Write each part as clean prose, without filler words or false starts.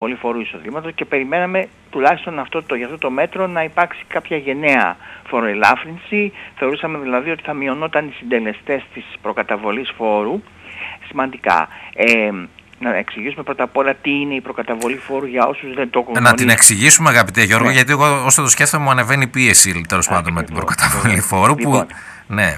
προκαταβολή φόρου εισοδήματος και περιμέναμε τουλάχιστον για αυτό το μέτρο να υπάρξει κάποια γενναία φοροελάφρυνση. Θεωρούσαμε δηλαδή ότι θα μειωνόταν οι συντελεστές της προκαταβολής φόρου σημαντικά. Να εξηγήσουμε πρώτα απ' όλα τι είναι η προκαταβολή φόρου για όσους δεν το έχουν γνωρίσει. Να την εξηγήσουμε, αγαπητέ Γιώργο, γιατί εγώ όσο το σκέφτομαι μου ανεβαίνει η πίεση τέλος πάντων με την προκαταβολή φόρου. Λοιπόν, ναι.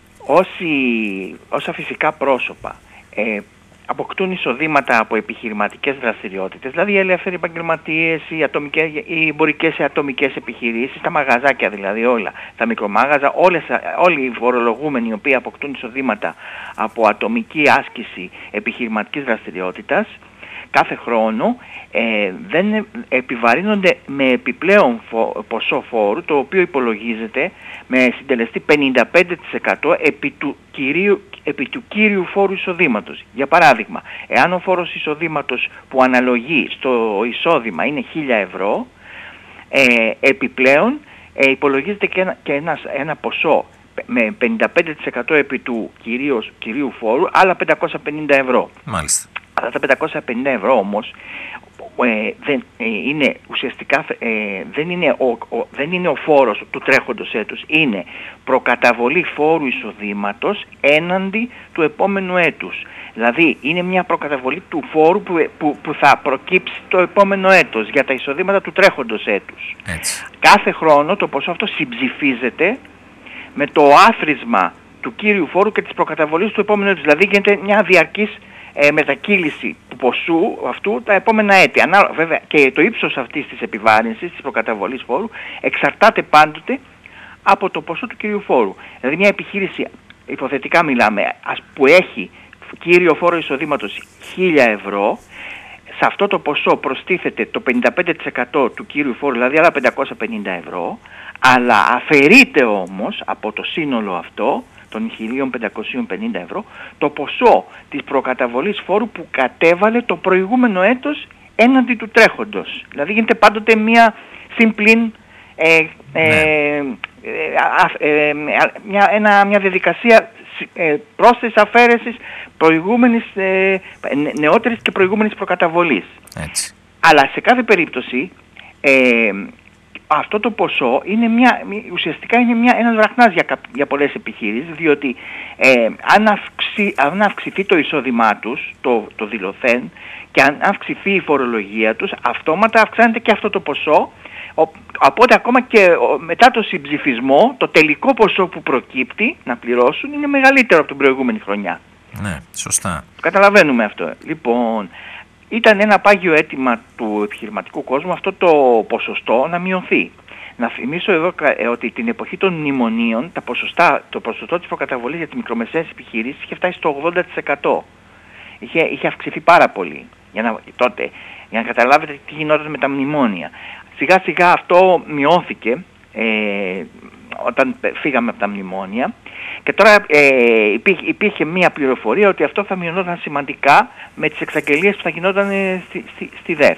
Όσα φυσικά πρόσωπα αποκτούν εισοδήματα από επιχειρηματικές δραστηριότητες, δηλαδή οι ελεύθεροι επαγγελματίες, οι εμπορικές ή ατομικές επιχειρήσεις, τα μαγαζάκια δηλαδή όλα, τα μικρομάγαζα, όλοι οι φορολογούμενοι οι οποίοι αποκτούν εισοδήματα από ατομική άσκηση επιχειρηματικής δραστηριότητας, κάθε χρόνο δεν επιβαρύνονται με επιπλέον ποσό φόρου, το οποίο υπολογίζεται με συντελεστή 55% επί του κύριου φόρου εισοδήματος. Για παράδειγμα, εάν ο φόρος εισοδήματος που αναλογεί στο εισόδημα είναι 1.000 ευρώ, επιπλέον υπολογίζεται και ένα ποσό με 55% επί του κυρίου φόρου, άλλα 550 ευρώ. Μάλιστα. Αυτά τα 550 ευρώ όμως είναι ουσιαστικά δεν είναι ο φόρος του τρέχοντος έτους, είναι προκαταβολή φόρου εισοδήματος έναντι του επόμενου έτους. Δηλαδή είναι μια προκαταβολή του φόρου που θα προκύψει το επόμενο έτος για τα εισοδήματα του τρέχοντος έτους. Έτσι. Κάθε χρόνο το ποσό αυτό συμψηφίζεται με το άθροισμα του κύριου φόρου και της προκαταβολής του επόμενου έτους. Δηλαδή γίνεται μια διαρκής μετακύληση του ποσού αυτού τα επόμενα έτη. Βέβαια και το ύψος αυτής της επιβάρυνσης, της προκαταβολής φόρου, εξαρτάται πάντοτε από το ποσό του κυρίου φόρου. Δηλαδή μια επιχείρηση, υποθετικά μιλάμε, που έχει κύριο φόρο εισοδήματος 1.000 ευρώ, σε αυτό το ποσό προστίθεται το 55% του κύριου φόρου, δηλαδή άλλα 550 ευρώ, αλλά αφαιρείται όμως από το σύνολο αυτό των 1.550 ευρώ το ποσό της προκαταβολής φόρου που κατέβαλε το προηγούμενο έτος έναντι του τρέχοντος. Δηλαδή γίνεται πάντοτε μια συμπλήν μια διαδικασία πρόσθεσης αφαίρεσης νεότερης και προηγούμενης προκαταβολής. Έτσι. Αλλά σε κάθε περίπτωση αυτό το ποσό είναι ουσιαστικά είναι ένας βραχνάς για πολλές επιχειρήσεις, διότι αν αυξηθεί το εισόδημά τους, το δηλωθέν, και αν αυξηθεί η φορολογία τους, αυτόματα αυξάνεται και αυτό το ποσό. Οπότε ακόμα και μετά το συμψηφισμό, το τελικό ποσό που προκύπτει να πληρώσουν είναι μεγαλύτερο από την προηγούμενη χρονιά. Ναι, σωστά. Καταλαβαίνουμε αυτό. Λοιπόν, ήταν ένα πάγιο αίτημα του επιχειρηματικού κόσμου αυτό το ποσοστό να μειωθεί. Να θυμίσω εδώ ότι την εποχή των μνημονίων το ποσοστό της προκαταβολής για τις μικρομεσαίες επιχειρήσεις είχε φτάσει στο 80%. Είχε αυξηθεί πάρα πολύ τότε, για να καταλάβετε τι γινόταν με τα μνημόνια. Σιγά σιγά αυτό μειώθηκε όταν φύγαμε από τα μνημόνια και τώρα υπήρχε μία πληροφορία ότι αυτό θα μειωνόταν σημαντικά με τις εξαγγελίες που θα γινόταν στη ΔΕΘ.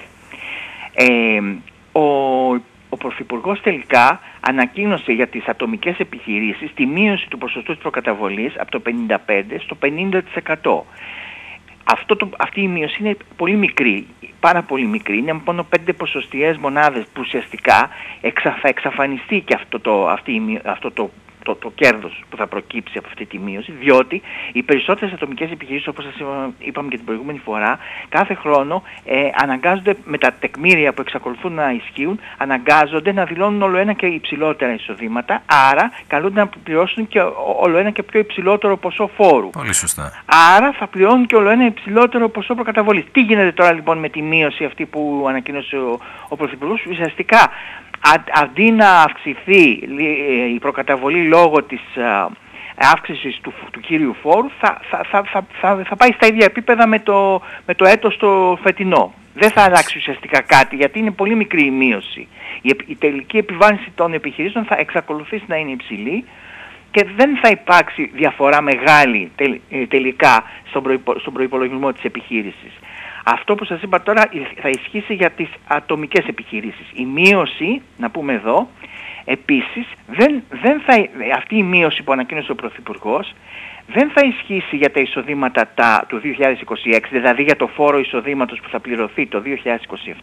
Ο Πρωθυπουργός τελικά ανακοίνωσε για τις ατομικές επιχειρήσεις τη μείωση του ποσοστού της προκαταβολής από το 55% στο 50%. Αυτή η μείωση είναι πολύ μικρή, πάρα πολύ μικρή, είναι μόνο 5 ποσοστιαίες μονάδες που ουσιαστικά θα εξαφανιστεί και αυτό το κέρδος που θα προκύψει από αυτή τη μείωση, διότι οι περισσότερες ατομικές επιχειρήσεις, όπως σας είπαμε και την προηγούμενη φορά, κάθε χρόνο αναγκάζονται με τα τεκμήρια που εξακολουθούν να ισχύουν, αναγκάζονται να δηλώνουν όλο ένα και υψηλότερα εισοδήματα, άρα καλούνται να πληρώσουν και όλο ένα και πιο υψηλότερο ποσό φόρου. Πολύ σωστά. Άρα θα πληρώνουν και όλο ένα υψηλότερο ποσό προκαταβολής. Τι γίνεται τώρα λοιπόν με τη μείωση αυτή που ανακοίνωσε ο Πρωθυπουργός? Ουσιαστικά αντί να αυξηθεί η προκαταβολή λόγω της αύξησης του κύριου φόρου, θα πάει στα ίδια επίπεδα με το έτος το φετινό. Δεν θα αλλάξει ουσιαστικά κάτι, γιατί είναι πολύ μικρή η μείωση. Η τελική επιβάρυνση των επιχειρήσεων θα εξακολουθήσει να είναι υψηλή και δεν θα υπάρξει διαφορά μεγάλη τελικά στον προϋπολογισμό της επιχείρησης. Αυτό που σας είπα τώρα θα ισχύσει για τις ατομικές επιχειρήσεις. Η μείωση, να πούμε εδώ, επίσης, αυτή η μείωση που ανακοίνωσε ο Πρωθυπουργός δεν θα ισχύσει για τα εισοδήματα του 2026, δηλαδή για το φόρο εισοδήματος που θα πληρωθεί το 2027,